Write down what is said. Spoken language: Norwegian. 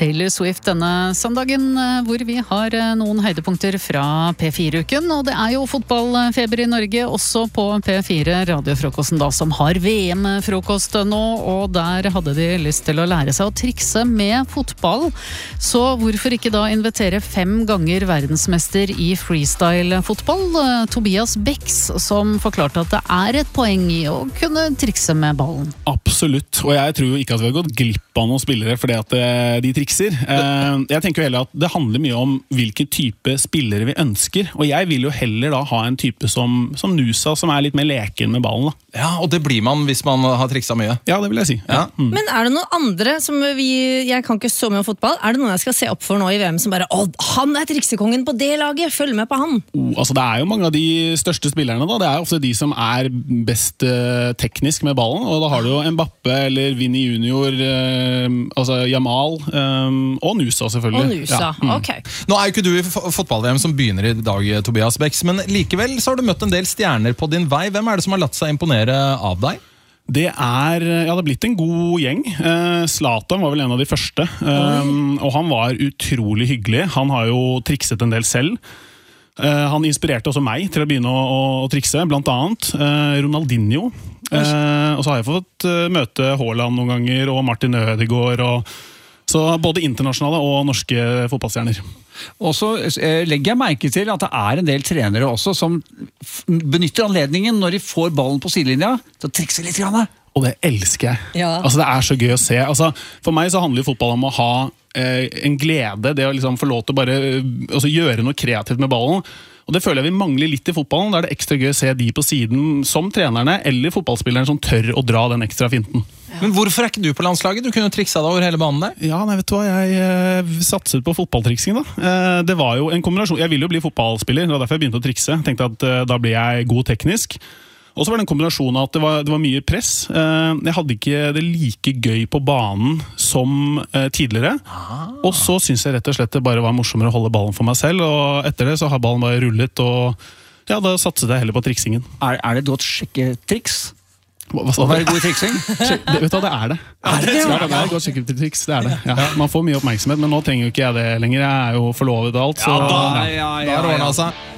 Taylor Swift denne søndagen, hvor vi har noen høydepunkter fra P4-uken, og det jo fotballfeber i Norge, også på P4 radiofrokosten da, som har VM-frokost nå, og der hadde de lyst til å lære seg å trikse med fotball. Så hvorfor ikke da invitere 5 ganger verdensmester i freestyle-fotball, Tobias Becks, som forklarte at det et poeng i å kunne trikse med ballen? Absolutt, og jeg tror jo ikke at vi har gått glipp av noen spillere fordi at de trikser. Jeg tenker jo heller at det handler mye om hvilken type spillere vi ønsker, og jeg vil jo heller da ha en type som Nusa, som litt mer leken med ballen da. Ja, og det blir man hvis man har trikset mye. Ja, det vil jeg si. Ja. Men det noen andre som jeg kan ikke så mye om fotball, det noen jeg skal se opp for nå i VM som bare, han triksekongen på det laget, følg med på han. Altså det jo mange av de største spillerne da, det ofte de som best teknisk med ballen, og da har du jo Mbappé eller Vinny Junior, altså Jamal, og Nusa selvfølgelig. Og Nusa, ok. Nå jo ikke du i fotball-VM som begynner i dag, Tobias Becks, men likevel så har du møtt en del stjerner på din vei. Hvem det som har latt seg imponere av deg? Det det blitt en god gjeng. Zlatan var vel en av de første, og han var utrolig hyggelig. Han har jo trikset en del selv. Han inspirerte også meg til å begynne å trikse, blant annet Ronaldinho. Og så har jeg fått møte Haaland noen ganger, og Martin Ødegaard, så både internasjonale og norske fotballstjerner. Og så legger jeg merke til at det en del trenere også som benytter anledningen når de får ballen på sidelinja til å trikse litt grann. Og det elsker jeg. Ja. Altså det så gøy å se. Altså, for meg så handler jo fotball om å ha en glede, det å liksom få lov til å bare gjøre noe kreativt med ballen. Og det føler jeg vi mangler litt i fotballen. Da det ekstra gøy å se de på siden som trenerne eller fotballspilleren som tør å dra den ekstra finten. Ja. Men hvorfor ikke du på landslaget? Du kunne triksa deg over hele banen der. Ja, nei, vet du hva? Jeg satset på fotballtriksing da. Det var jo en kombinasjon. Jeg ville jo bli fotballspiller, det var derfor jeg begynte å trikse. Jeg tenkte at da blir jeg god teknisk. Og så var det en kombinasjon av at det var mye press. Jeg hadde ikke det like gøy på banen som tidligere. Og så synes jeg rett og slett det bare var morsommere å holde ballen for meg selv. Og etter det så har ballen bare rullet, og ja, da satset jeg heller på triksingen. Det et godt sjekketriks? Hva sa du? Å være god i triksing? Vet du hva, det det. Det et godt sjekketriks, det det. Ja, man får mye oppmerksomhet, men nå trenger jo ikke jeg det lenger. Jeg jo forlovet og alt. Så da ordnet det seg.